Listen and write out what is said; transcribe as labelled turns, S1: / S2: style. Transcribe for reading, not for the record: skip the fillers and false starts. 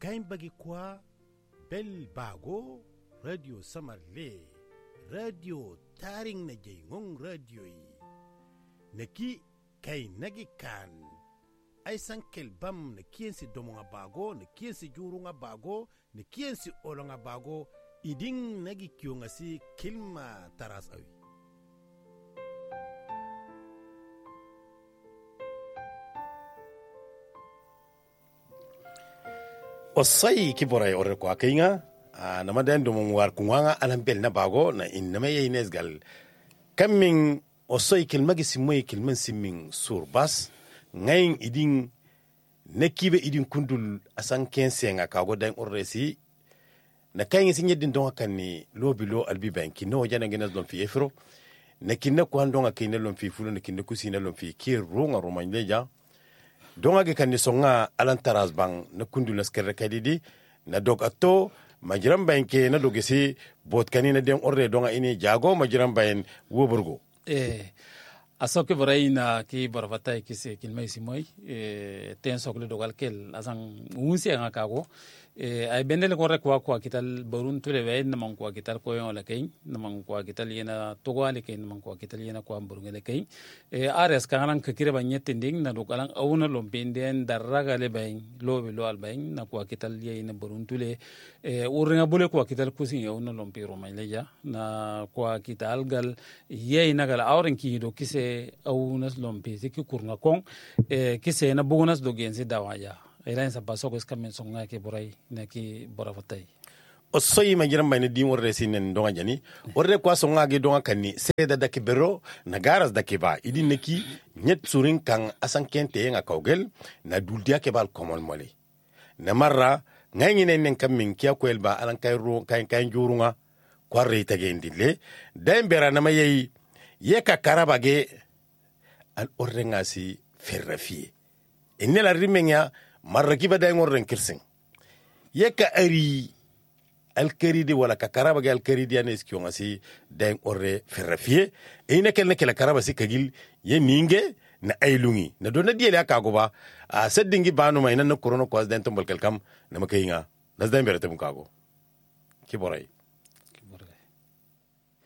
S1: kain bagi kwa bel bago radio samarle radio taring na jengong radio yi neki kai nagi kan ay sankel bam na kiensi domonga bago na kiensi jurunga bago na kiensi olonga bago iding nagi kyonga si kilma taras awi osai kiboray ore ko akainga na madan do mo war kunwanga alambel na bago na inna may inesgal kaming osai kilmagi simoy kilman siming surbas ngayin idin nekibe idin kundul asan kensenga kago dan orresi na kayin sin yeddin don hakan ni lobilo albi banki no jana ngena don fi efro na kinna ko andonga kinna lon fi fulu na kinna kusina lon fi ronga romanleja donga ge kan ni songa alan taras bang na kundul na skere kadidi na dog atto majiram banke na dogesi bot kanina den orre donga ini jago majiram bayen woburgo
S2: asoke boraina ki borfata ki se kilmay simoy ten sokle dogal kel asan unsi nga kago ay bendele ko rek wa kital barun tule way na man ko kital ko yon la kay na man ko kital yena togo ale kay na man ko kital yena ko amburung le kay ares kanan ka kire ba nyette nding na dogalan awna lo benden daraga le bay lobe lo al bay na ko kital yena barun tule urringa bule ko kital kusin yawna lo piro may leja na ko kital gal yeyna gal awren ki do kise awunas lo pisi ki kurna kon kise na bugunas do gensi dawaya ila sa pasok is kamen songa ke boray na ki borafatay
S1: osoyi majiram bayne dim worre sinen donga jani worre kwa songa ge donga kanni seda dake bero na garas dake ba idin neki nyet surin kan asan kente nga kawgel na duldia ke bal komol mole na marra ngayni nen kamin kiya ko elba alan kayro kay jurunga kwarre tage ndille dembera na mayi yeka karabage al orre ngasi ferrafi inela rimenya marra kiba day ngorren kirsin yeka ari alkaridi wala ka karaba ga alkaridi anes kyo ngasi day orre ferrafie ina kel ne kala karaba sikagil ye ninge na aylungi na dona diele aka go ba a seddingi banu may nan ko rono ko den tombal kelkam na makayinga nas day berete mu kago ki boray